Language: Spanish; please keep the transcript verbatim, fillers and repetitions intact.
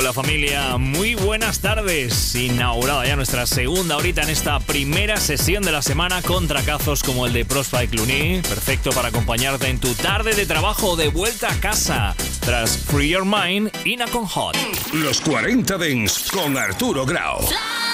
la familia, muy buenas tardes. Inaugurada ya nuestra segunda horita en esta primera sesión de la semana con tracazos como el de Prospa y Clooney, perfecto para acompañarte en tu tarde de trabajo o de vuelta a casa. Tras Free Your Mind, Ina con Hot. Los cuarenta Dance con Arturo Grau.